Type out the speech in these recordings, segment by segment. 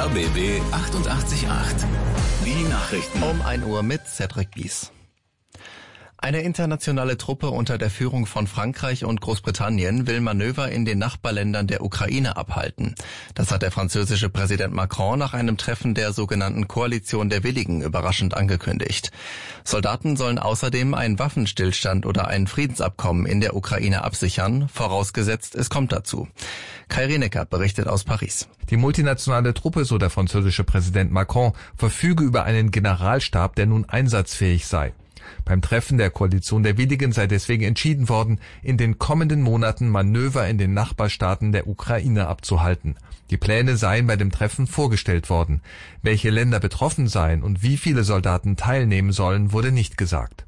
RBB 88.8. Die Nachrichten. Um 1 Uhr mit Cedric Bies. Eine internationale Truppe unter der Führung von Frankreich und Großbritannien will Manöver in den Nachbarländern der Ukraine abhalten. Das hat der französische Präsident Macron nach einem Treffen der sogenannten Koalition der Willigen überraschend angekündigt. Soldaten sollen außerdem einen Waffenstillstand oder ein Friedensabkommen in der Ukraine absichern, vorausgesetzt es kommt dazu. Kai Rinecker berichtet aus Paris. Die multinationale Truppe, so der französische Präsident Macron, verfüge über einen Generalstab, der nun einsatzfähig sei. Beim Treffen der Koalition der Willigen sei deswegen entschieden worden, in den kommenden Monaten Manöver in den Nachbarstaaten der Ukraine abzuhalten. Die Pläne seien bei dem Treffen vorgestellt worden. Welche Länder betroffen seien und wie viele Soldaten teilnehmen sollen, wurde nicht gesagt.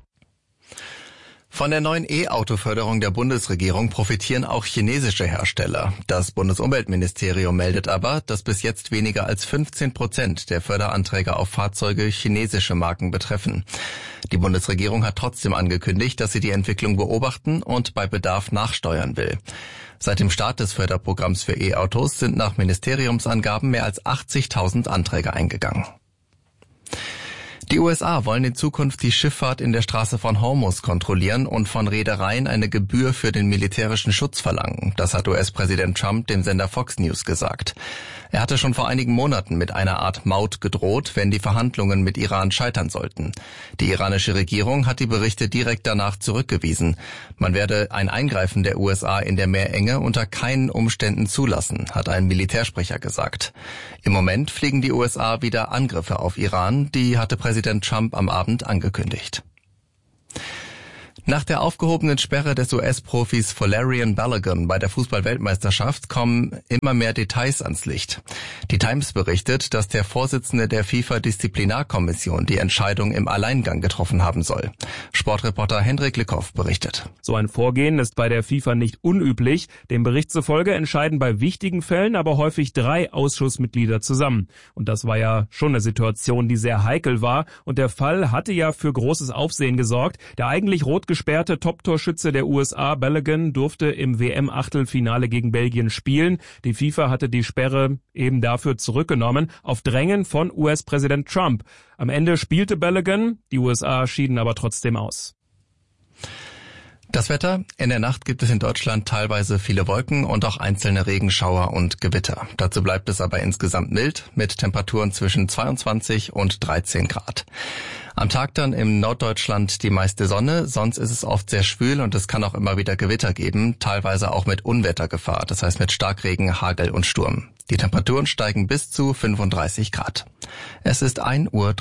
Von der neuen E-Auto-Förderung der Bundesregierung profitieren auch chinesische Hersteller. Das Bundesumweltministerium meldet aber, dass bis jetzt weniger als 15% der Förderanträge auf Fahrzeuge chinesische Marken betreffen. Die Bundesregierung hat trotzdem angekündigt, dass sie die Entwicklung beobachten und bei Bedarf nachsteuern will. Seit dem Start des Förderprogramms für E-Autos sind nach Ministeriumsangaben mehr als 80.000 Anträge eingegangen. Die USA wollen in Zukunft die Schifffahrt in der Straße von Hormuz kontrollieren und von Reedereien eine Gebühr für den militärischen Schutz verlangen. Das hat US-Präsident Trump dem Sender Fox News gesagt. Er hatte schon vor einigen Monaten mit einer Art Maut gedroht, wenn die Verhandlungen mit Iran scheitern sollten. Die iranische Regierung hat die Berichte direkt danach zurückgewiesen. Man werde ein Eingreifen der USA in der Meerenge unter keinen Umständen zulassen, hat ein Militärsprecher gesagt. Im Moment fliegen die USA wieder Angriffe auf Iran, die hatte Präsident Trump am Abend angekündigt. Nach der aufgehobenen Sperre des US-Profis Valerian Balogun bei der Fußball-Weltmeisterschaft kommen immer mehr Details ans Licht. Die Times berichtet, dass der Vorsitzende der FIFA-Disziplinarkommission die Entscheidung im Alleingang getroffen haben soll. Sportreporter Hendrik Likow berichtet. So ein Vorgehen ist bei der FIFA nicht unüblich. Dem Bericht zufolge entscheiden bei wichtigen Fällen aber häufig 3 Ausschussmitglieder zusammen. Und das war ja schon eine Situation, die sehr heikel war. Und der Fall hatte ja für großes Aufsehen gesorgt. Der eigentlich rot gesperrte Top-Torschütze der USA, Balogun, durfte im WM-Achtelfinale gegen Belgien spielen. Die FIFA hatte die Sperre eben dafür zurückgenommen, auf Drängen von US-Präsident Trump. Am Ende spielte Balogun, die USA schieden aber trotzdem aus. Das Wetter: In der Nacht gibt es in Deutschland teilweise viele Wolken und auch einzelne Regenschauer und Gewitter. Dazu bleibt es aber insgesamt mild mit Temperaturen zwischen 22 und 13 Grad. Am Tag dann im Norddeutschland die meiste Sonne, sonst ist es oft sehr schwül und es kann auch immer wieder Gewitter geben, teilweise auch mit Unwettergefahr, das heißt mit Starkregen, Hagel und Sturm. Die Temperaturen steigen bis zu 35 Grad. Es ist 1:03 Uhr.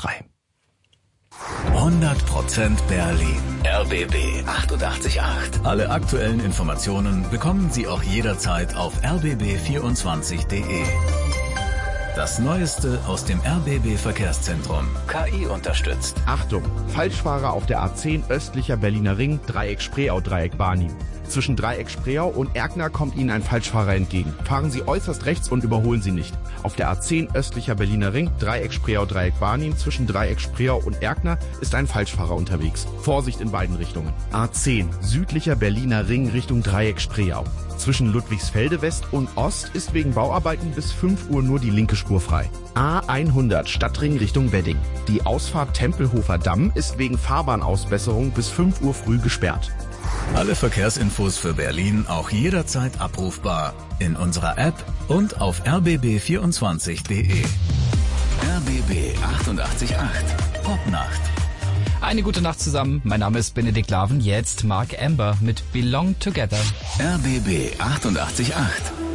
100% Berlin. RBB 88.8. Alle aktuellen Informationen bekommen Sie auch jederzeit auf rbb24.de. Das Neueste aus dem RBB Verkehrszentrum. KI unterstützt. Achtung! Falschfahrer auf der A10 östlicher Berliner Ring, Dreieck Spreeau, Dreieck Barnim. Zwischen Dreieck Spreeau und Erkner kommt Ihnen ein Falschfahrer entgegen. Fahren Sie äußerst rechts und überholen Sie nicht. Auf der A10 östlicher Berliner Ring, Dreieck Spreeau, Dreieck Barnim, zwischen Dreieck Spreeau und Erkner ist ein Falschfahrer unterwegs. Vorsicht in beiden Richtungen. A10 südlicher Berliner Ring Richtung Dreieck Spreeau. Zwischen Ludwigsfelde West und Ost ist wegen Bauarbeiten bis 5 Uhr nur die linke Spur frei. A100 Stadtring Richtung Wedding. Die Ausfahrt Tempelhofer Damm ist wegen Fahrbahnausbesserung bis 5 Uhr früh gesperrt. Alle Verkehrsinfos für Berlin auch jederzeit abrufbar in unserer App und auf rbb24.de. RBB 88.8 Popnacht. Eine gute Nacht zusammen. Mein Name ist Benedikt Laven. Jetzt Mark Amber mit Belong Together. RBB 88.8